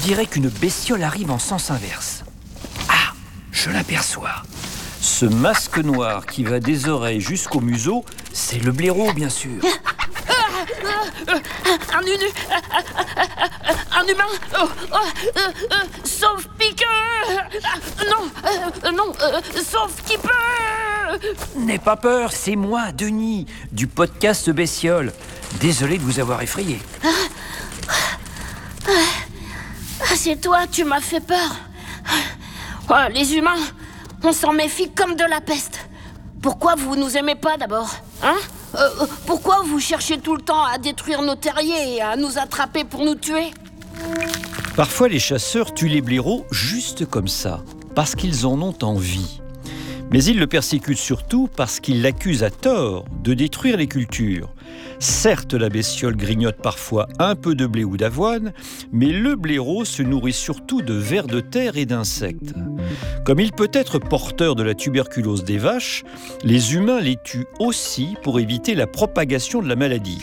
dirait qu'une bestiole arrive en sens inverse. Ah, je l'aperçois. Ce masque noir qui va des oreilles jusqu'au museau, c'est le blaireau, bien sûr. Un humain sauf piqueur. Non, sauf qui peut. N'aie pas peur, c'est moi, Denis, du podcast Bestiole. Désolé de vous avoir effrayé. C'est toi, tu m'as fait peur. Les humains, on s'en méfie comme de la peste. Pourquoi vous nous aimez pas d'abord, hein? Pourquoi vous cherchez tout le temps à détruire nos terriers et à nous attraper pour nous tuer? Parfois, les chasseurs tuent les blaireaux juste comme ça, parce qu'ils en ont envie. Mais ils le persécutent surtout parce qu'ils l'accusent à tort de détruire les cultures. Certes, la bestiole grignote parfois un peu de blé ou d'avoine, mais le blaireau se nourrit surtout de vers de terre et d'insectes. Comme il peut être porteur de la tuberculose des vaches, les humains les tuent aussi pour éviter la propagation de la maladie.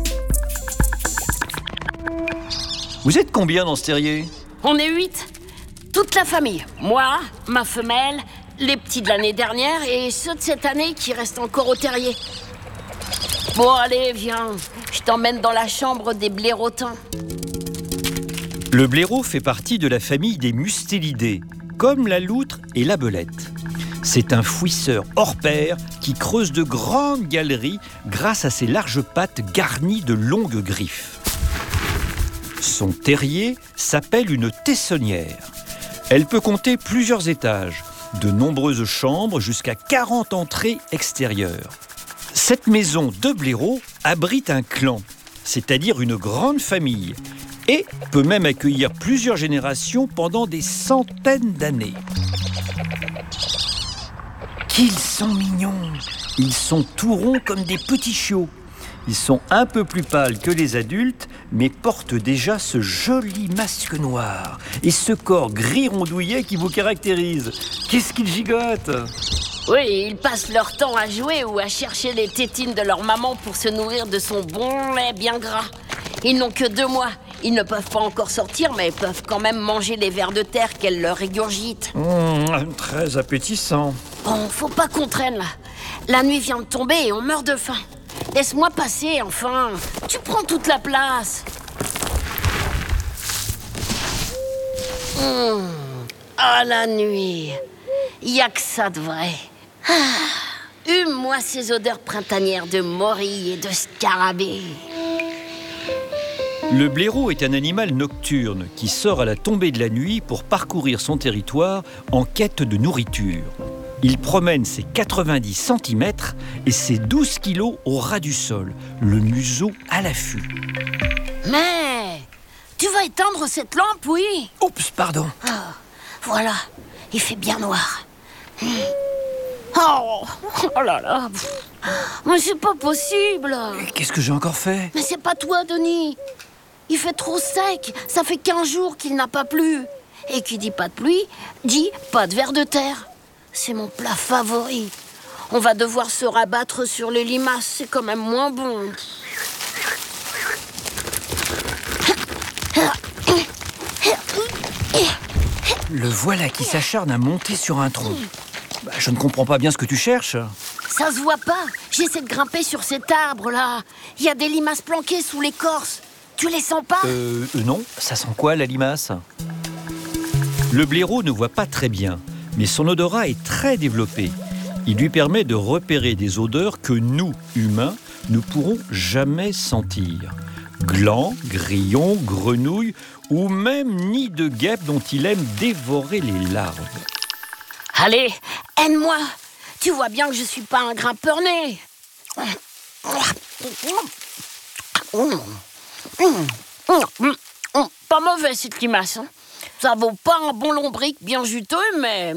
Vous êtes combien dans ce terrier ? On est 8. Toute la famille. Moi, ma femelle, les petits de l'année dernière et ceux de cette année qui restent encore au terrier. Bon, allez, viens. Je t'emmène dans la chambre des blaireautins. Le blaireau fait partie de la famille des mustélidés, comme la loutre et la belette. C'est un fouisseur hors pair qui creuse de grandes galeries grâce à ses larges pattes garnies de longues griffes. Son terrier s'appelle une tessonnière. Elle peut compter plusieurs étages, de nombreuses chambres jusqu'à 40 entrées extérieures. Cette maison de blaireaux abrite un clan, c'est-à-dire une grande famille, et peut même accueillir plusieurs générations pendant des centaines d'années. Qu'ils sont mignons! Ils sont tout ronds comme des petits chiots. Ils sont un peu plus pâles que les adultes, mais portent déjà ce joli masque noir et ce corps gris rondouillet qui vous caractérise. Qu'est-ce qu'ils gigotent! Oui, ils passent leur temps à jouer ou à chercher les tétines de leur maman pour se nourrir de son bon lait bien gras. Ils n'ont que 2 mois. Ils ne peuvent pas encore sortir, mais ils peuvent quand même manger les vers de terre qu'elle leur régurgite. Très appétissant. Bon, faut pas qu'on traîne là. La nuit vient de tomber et on meurt de faim. Laisse-moi passer, enfin. Tu prends toute la place. Ah, la nuit. Y a que ça de vrai. Hume-moi ces odeurs printanières de morilles et de scarabées. Le blaireau est un animal nocturne qui sort à la tombée de la nuit pour parcourir son territoire en quête de nourriture. Il promène ses 90 cm et ses 12 kilos au ras du sol, le museau à l'affût. Mais tu vas éteindre cette lampe, oui? Oups, pardon. Voilà, il fait bien noir. Oh là là. Mais c'est pas possible. Qu'est-ce que j'ai encore fait? Mais c'est pas toi, Denis. Il fait trop sec. Ça fait 15 jours qu'il n'a pas plu. Et qui dit pas de pluie, dit pas de vers de terre. C'est mon plat favori. On va devoir se rabattre sur les limaces. C'est quand même moins bon. Le voilà qui s'acharne à monter sur un tronc. Je ne comprends pas bien ce que tu cherches. Ça se voit pas. J'essaie de grimper sur cet arbre-là. Il y a des limaces planquées sous l'écorce. Tu les sens pas? Non. Ça sent quoi, la limace? Le blaireau ne voit pas très bien, mais son odorat est très développé. Il lui permet de repérer des odeurs que nous, humains, ne pourrons jamais sentir. Glands, grillons, grenouilles ou même nids de guêpes dont il aime dévorer les larves. Allez, aide-moi. Tu vois bien que je suis pas un grimpeur-né. Pas mauvais cette limace. Hein. Ça vaut pas un bon lombric bien juteux, mais...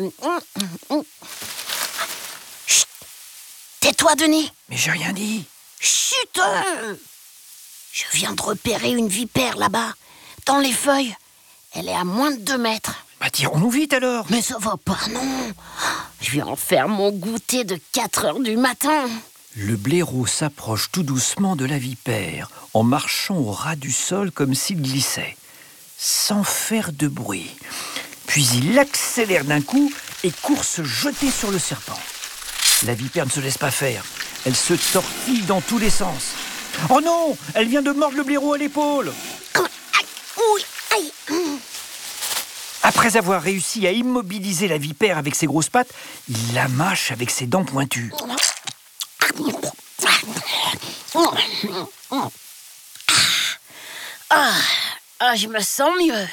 Chut. Tais-toi, Denis. Mais j'ai rien dit. Chut. Je viens de repérer une vipère là-bas, dans les feuilles. Elle est à moins de 2 mètres. Tirons-nous vite alors. Mais ça va pas, non. Je vais en faire mon goûter de 4 heures du matin. Le blaireau s'approche tout doucement de la vipère, en marchant au ras du sol comme s'il glissait. sans faire de bruit. Puis il accélère d'un coup et court se jeter sur le serpent. La vipère ne se laisse pas faire. Elle se tortille dans tous les sens. Oh non! Elle vient de mordre le blaireau à l'épaule! Après avoir réussi à immobiliser la vipère avec ses grosses pattes, il la mâche avec ses dents pointues. Je me sens mieux.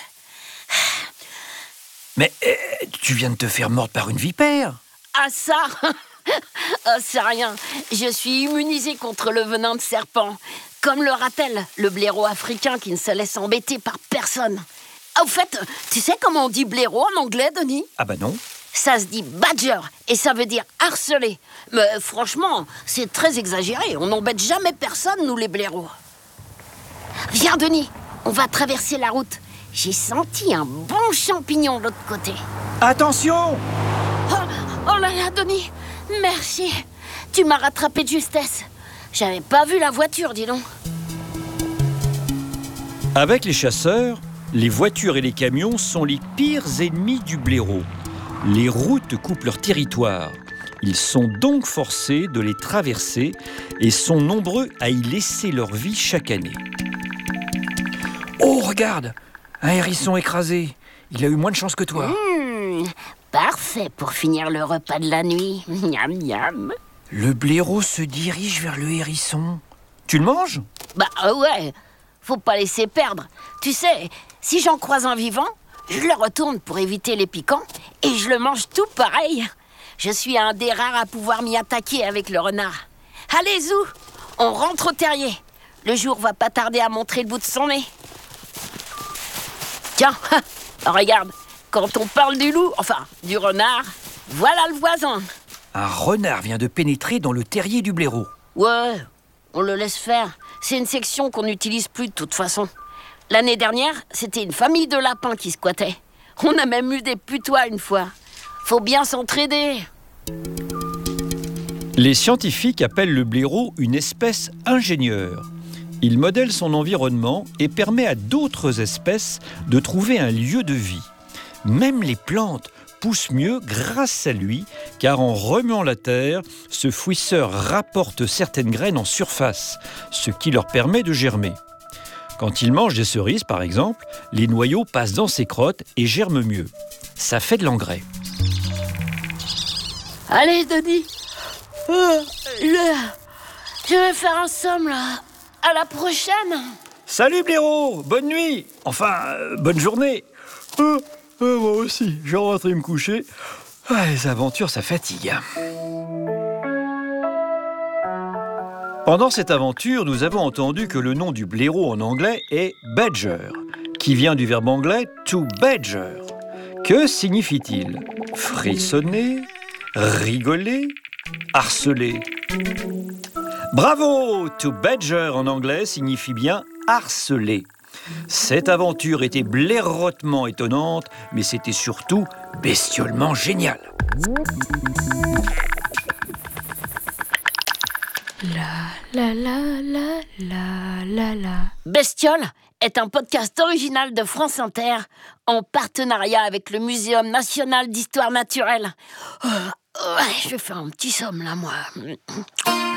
Mais tu viens de te faire mordre par une vipère. Ah ça c'est rien. Je suis immunisée contre le venin de serpent. Comme le ratel, le blaireau africain qui ne se laisse embêter par personne. Au fait, tu sais comment on dit blaireau en anglais, Denis? Ah bah non. Ça se dit badger et ça veut dire harceler. Mais franchement, c'est très exagéré. On n'embête jamais personne, nous les blaireaux. Viens, Denis, on va traverser la route. J'ai senti un bon champignon de l'autre côté. Attention! Oh là là, Denis, merci. Tu m'as rattrapé de justesse. J'avais pas vu la voiture, dis donc. Avec les chasseurs, les voitures et les camions sont les pires ennemis du blaireau. Les routes coupent leur territoire. Ils sont donc forcés de les traverser et sont nombreux à y laisser leur vie chaque année. Oh, regarde! Un hérisson écrasé. Il a eu moins de chance que toi. Parfait pour finir le repas de la nuit. Miam, miam. Le blaireau se dirige vers le hérisson. Tu le manges? Ouais, faut pas laisser perdre. Tu sais, si j'en croise un vivant, je le retourne pour éviter les piquants et je le mange tout pareil. Je suis un des rares à pouvoir m'y attaquer avec le renard. Allez, Zou, on rentre au terrier. Le jour va pas tarder à montrer le bout de son nez. Tiens, regarde, quand on parle du loup, enfin, du renard, voilà le voisin. Un renard vient de pénétrer dans le terrier du blaireau. Ouais, on le laisse faire. C'est une section qu'on n'utilise plus de toute façon. L'année dernière, c'était une famille de lapins qui squattait. On a même eu des putois une fois. Faut bien s'entraider. Les scientifiques appellent le blaireau une espèce ingénieure. Il modèle son environnement et permet à d'autres espèces de trouver un lieu de vie. Même les plantes poussent mieux grâce à lui, car en remuant la terre, ce fouisseur rapporte certaines graines en surface, ce qui leur permet de germer. Quand il mange des cerises, par exemple, les noyaux passent dans ses crottes et germent mieux. Ça fait de l'engrais. Allez, Denis. Je vais faire un somme, là. À la prochaine. Salut blaireau, bonne nuit. Enfin, bonne journée. Moi aussi, je vais rentrer me coucher. Les aventures, ça fatigue. Pendant cette aventure, nous avons entendu que le nom du blaireau en anglais est badger, qui vient du verbe anglais to badger. Que signifie-t-il? Frissonner, rigoler, harceler. Bravo! To badger en anglais signifie bien harceler. Cette aventure était blairotement étonnante, mais c'était surtout bestiolement génial. Bestiole est un podcast original de France Inter en partenariat avec le Muséum national d'histoire naturelle. Je vais faire un petit somme là, moi.